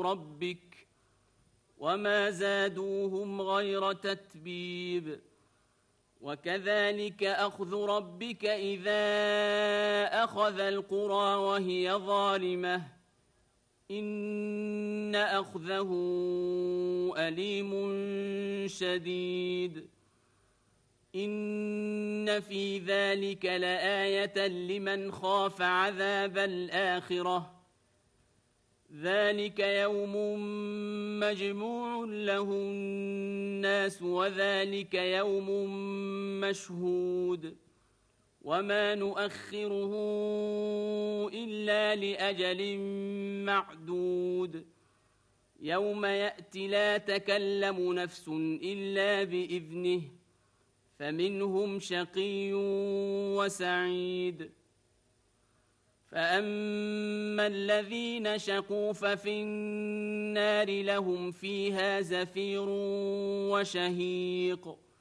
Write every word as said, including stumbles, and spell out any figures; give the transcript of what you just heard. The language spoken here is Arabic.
ربك وما زادوهم غير تتبيب وكذلك أخذ ربك إذا أخذ القرى وهي ظالمة إن أخذه أليم شديد إن في ذلك لآية لمن خاف عذاب الآخرة ذلك يوم مجموع له الناس وذلك يوم مشهود وما نؤخره إلا لأجل معدود يوم يأتي لا تكلم نفس إلا بإذنه فمنهم شقي وسعيد فأما الذين شقوا ففي النار لهم فيها زفير وشهيق